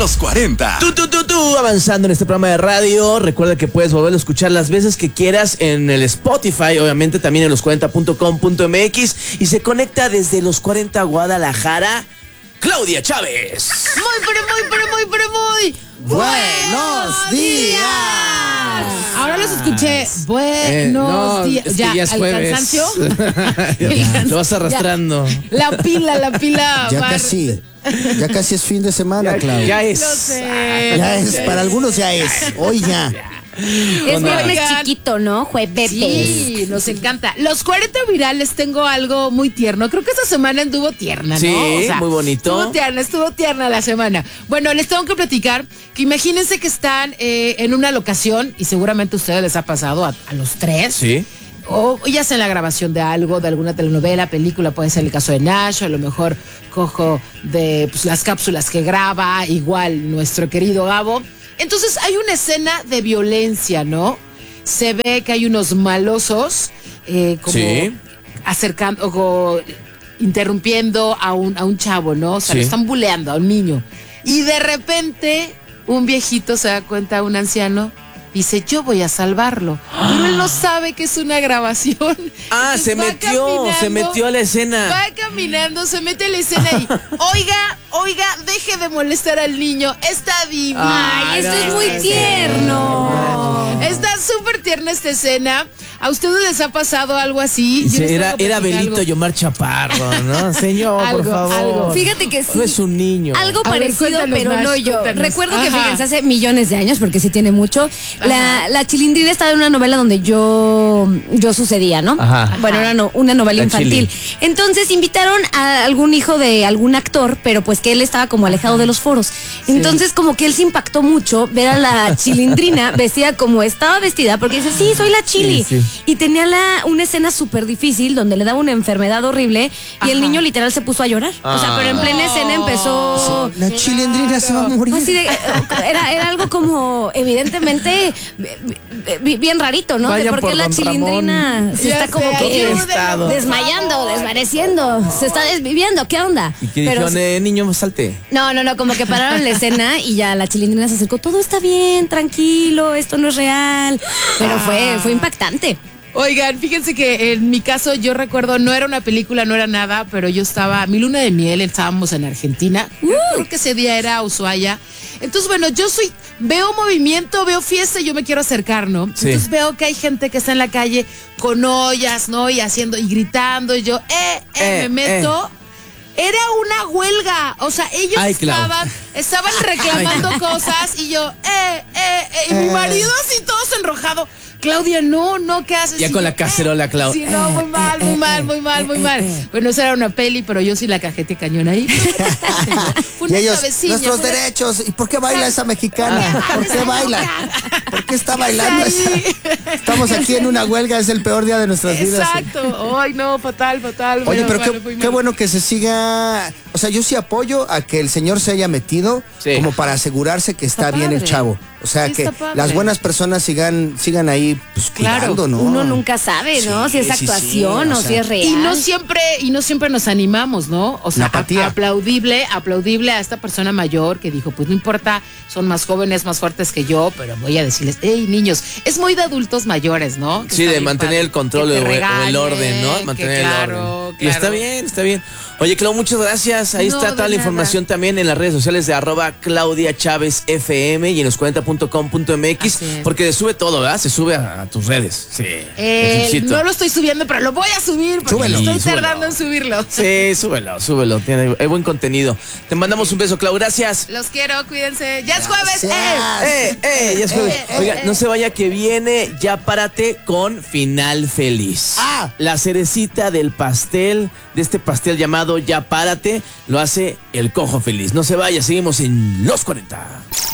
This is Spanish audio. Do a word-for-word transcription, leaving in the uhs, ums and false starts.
Los cuarenta. Tú, tú, tú, tú, avanzando en este programa de radio. Recuerda que puedes volverlo a escuchar las veces que quieras en el Spotify, obviamente también en los cuarenta punto com punto m x. Y se conecta desde Los cuarenta Guadalajara, Claudia Chávez. Muy, pero muy, pero muy, pero muy buenos días. Ahora los escuché. Buenos Eh, no, días. es que Ya, ya es el jueves. cansancio. Ya, lo vas arrastrando. Ya, la pila, la pila. Ya bar- casi, ya casi es fin de semana, Claudia. Ya es. Lo sé. Ya es, para algunos ya es. Hoy ya. Es Onda. jueves chiquito, ¿no? Jueves. Sí, nos encanta. Los cuarenta virales tengo algo muy tierno. Creo que esta semana anduvo tierna, ¿no? Sí, muy bonito. Estuvo tierna, estuvo tierna la semana. Bueno, les tengo que platicar que imagínense que están eh, en una locación y seguramente a ustedes les ha pasado a, a los tres. Sí. O ya sea en la grabación de algo, de alguna telenovela, película, puede ser el caso de Nash, o a lo mejor cojo de pues, las cápsulas que graba, igual nuestro querido Gabo. Entonces hay una escena de violencia, ¿no? Se ve que hay unos malosos eh, como Sí. acercando, o interrumpiendo a un, a un chavo, ¿no? O sea, Sí. lo están buleando a un niño. Y de repente un viejito se da cuenta, un anciano, dice, yo voy a salvarlo. Pero él no sabe que es una grabación. Ah, Entonces se va metió, caminando, se metió a la escena. Va caminando, se mete a la escena y, oiga, oiga, deje de molestar al niño, está vivo. Ay, esto es muy tierno. Está súper tierna esta escena. ¿A ustedes les ha pasado algo así? Yo les Era, tengo que era platicar Belito algo. Yomar Chaparro, ¿no? Señor, Algo, por favor. algo. Fíjate que sí. No es un niño. Algo A ver, parecido, cuéntanos pero más, no yo. cuéntanos. Recuerdo que, Ajá. fíjense, hace millones de años, porque sí tiene mucho, la, la Chilindrina estaba en una novela donde yo, yo sucedía, ¿no? Ajá. Bueno, era no, una novela La infantil. Chili. Entonces invitaron a algún hijo de algún actor, pero pues que él estaba como alejado de los foros. Entonces como que él se impactó mucho ver a la Chilindrina vestida como estaba vestida, porque dice, sí, soy la Chili. Sí, sí. Y tenía la, una escena súper difícil donde le daba una enfermedad horrible y el Ajá. niño literal se puso a llorar. O sea, pero en plena escena empezó... La chilindrina se va a morir. Así de, eh, era, era algo como evidentemente bi- bi- bien rarito, ¿no? Vayan De por por qué la Don Chilindrina Ramón. se Ya está como sé, que ayúdenme, estado. por desmayando, favor. desvaneciendo, se está desviviendo, ¿qué onda? Y que Pero dijeron, eh, niño, salte. no, no, no, como que pararon la escena y ya la Chilindrina se acercó, todo está bien, tranquilo, esto no es real. Pero fue, fue impactante. Oigan, fíjense que en mi caso yo recuerdo, no era una película, no era nada, pero yo estaba, mi luna de miel, estábamos en Argentina, creo que ese día era Ushuaia. Entonces, bueno, yo soy, veo movimiento, veo fiesta y yo me quiero acercar, ¿no? Sí. Entonces veo que hay gente que está en la calle con ollas, ¿no? Y haciendo, y gritando, y yo, eh, eh, Eh, me meto. Era una huelga, o sea, ellos Ay, Clau. estaban, estaban reclamando cosas y yo, eh, eh, eh, y mi marido así todo enrojado. Claudia, no, no, ¿qué haces? Ya Y con yo, la cacerola, Clau. Sí, no, muy mal, muy mal, muy mal, muy mal. Bueno, esa era una peli, pero yo sí la cajete cañón ahí. Fue Y una ellos, suavecilla, nuestros fue una- derechos. ¿Y por qué baila esa mexicana? ¿Por qué baila? ¿Por qué está bailando esa? Estamos aquí en una huelga, es el peor día de nuestras vidas. Exacto. Ay, no, fatal, fatal. Oye, Bueno, pero bueno, qué, muy qué mal. bueno que se siga. O sea, yo sí apoyo a que el señor se haya metido Sí. como para asegurarse que está, Está bien el padre. chavo. O sea, Sí, que está padre. las buenas personas sigan, sigan ahí pues, Claro, cuidando, ¿no? Uno nunca sabe, ¿no? Sí, si es sí, sí, actuación o o sea. si es real. Y no siempre, y no siempre nos animamos, ¿no? O sea, La apatía. a- aplaudible, aplaudible a esta persona mayor que dijo, pues no importa, son más jóvenes, más fuertes que yo, pero voy a decirles, hey, niños, es muy de adultos mayores, ¿no? Que Sí, está de bien mantener padre, el control que o te el, o el regañen, orden, ¿no? que Mantener claro, el orden. Y claro. está bien, está bien. Oye, Clau, muchas gracias. Ahí No, está de toda la nada. información también en las redes sociales de arroba Claudia Chávez F M y en los cuarenta punto com punto m x, Así es. porque sube todo, ¿verdad? Se sube a, a tus redes. Sí. Eh, Felicito. no lo estoy subiendo, pero lo voy a subir porque Súbelo. estoy Sí, súbelo. tardando en subirlo. Sí, súbelo, súbelo. Tiene, hay buen contenido. Te mandamos un beso, Clau. Gracias. Los quiero, cuídense. Ya es jueves. Gracias. ¡Eh! ¡Eh, eh! Ya es jueves. eh, Oiga, eh. no se vaya que viene Ya Párate con Final Feliz. Ah. La cerecita del pastel, de este pastel llamado Ya Párate, lo hace el Cojo Feliz. No se vaya, seguimos en Los cuarenta.